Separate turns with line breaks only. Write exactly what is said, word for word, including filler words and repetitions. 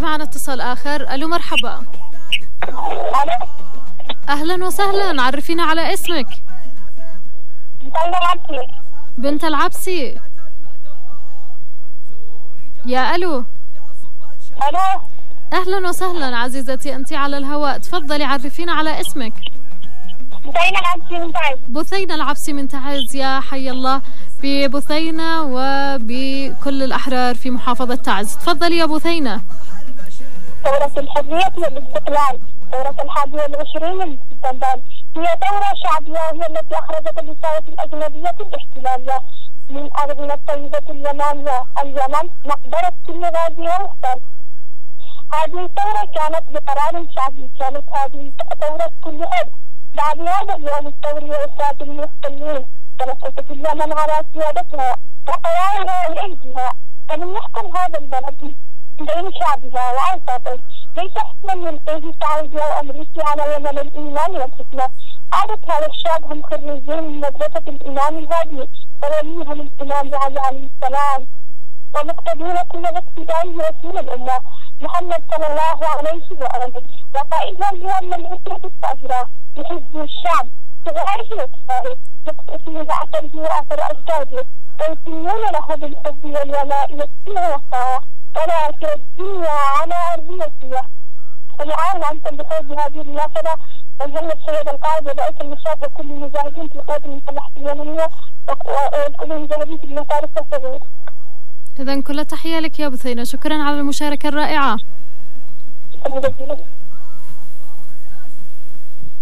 معنا اتصال آخر. ألو مرحبا. أهلا وسهلا، عرفينا على اسمك.
بنت العبسي.
بنت العبسي. يا ألو.
ألو.
أهلا وسهلا عزيزتي، أنت على الهواء، تفضلي عرفينا على اسمك.
بثينة العبسي من تعز.
بثينة العبسي من تعز، يا حي الله ببثينة وبكل الأحرار في محافظة تعز. تفضلي يا بثينة.
ثورة الحرية والاستقلال، ثورة الحادية والعشرين من سبتمبر، هي ثورة شعبية وهي التي أخرجت الولايات الأجنبية الاحتلالية من أرضنا الطيبة اليمانية. اليمن مقبرة كل غازي ومحتل. هذه الثورة كانت بقرار شعبي، كانت هذه ثورة كل أرض. بعد هذا اليوم الثوري وإفراد المحتلين تنفست اليمن على سيادتها وقرارها بأيديها فمن يحكم هذا البلد بين شعبها وأوساطه. ليس حكما يلقيه سعودية وأمريكا على يمن الإيمان والحكمة. عادة هذا الشعب هم خريجين من مدرسة الإمام الهادي ووليهم الإمام علي عليه السلام ومقتدون كل اقتداء رسول الأمة محمد صلى الله عليه وآله وقائدهم هو من الأسرة الطاهرة يحب الشعب صغاره وكباره يقتسم بعثره وأثر أجداده ويسمون له بالحب والولاء والسنة والطاعة ولكن الدنيا على أرضيتها. ونعاون أنتم بخير بهذه المناسبة ونهنئ السيد القائد ورئيس النشاط وكل المجاهدين في القوات المسلحة اليمنية وكل المجاهدين في المصارف والصغير.
إذن كل تحية لك يا بثينة، شكرا على المشاركة الرائعة.